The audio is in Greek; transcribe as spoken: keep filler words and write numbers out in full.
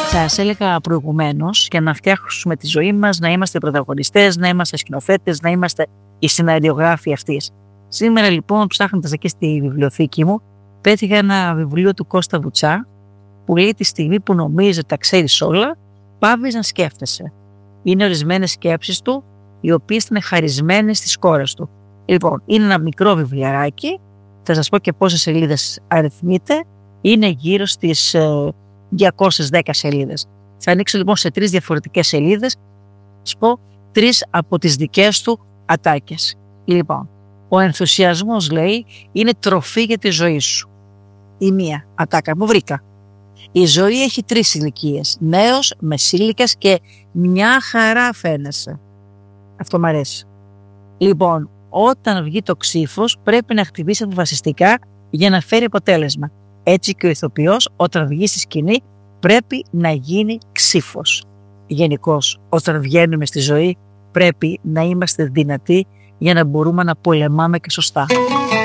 Σας έλεγα προηγουμένως, για να φτιάξουμε τη ζωή μας, να είμαστε πρωταγωνιστές, να είμαστε σκηνοθέτες, να είμαστε οι σεναριογράφοι αυτής. Σήμερα λοιπόν, ψάχνοντας εκεί στη βιβλιοθήκη μου, πέτυχα ένα βιβλίο του Κώστα Βουτσά, που λέει: τη στιγμή που νομίζεις τα ξέρεις όλα, πάβεις να σκέφτεσαι. Είναι ορισμένες σκέψεις του, οι οποίες ήταν χαρισμένες στις κόρες του. Λοιπόν, είναι ένα μικρό βιβλιαράκι, θα σας πω και πόσες σελίδες αριθμείται, είναι γύρω στις ε, διακόσιες δέκα σελίδες. Θα ανοίξω λοιπόν σε τρεις διαφορετικές σελίδες, θα σας πω τρεις από τις δικές του ατάκες. Λοιπόν, ο ενθουσιασμός, λέει, είναι τροφή για τη ζωή σου. Η μία ατάκα μου βρήκα. Η ζωή έχει τρεις ηλικίες, νέος, μεσήλικας και μια χαρά φαίνεσαι. Αυτό μ' αρέσει. Λοιπόν, όταν βγει το ξύφος πρέπει να χτυπήσει αποφασιστικά για να φέρει αποτέλεσμα. Έτσι και ο ηθοποιός όταν βγει στη σκηνή πρέπει να γίνει ξύφος. Γενικώς, όταν βγαίνουμε στη ζωή πρέπει να είμαστε δυνατοί για να μπορούμε να πολεμάμε και σωστά.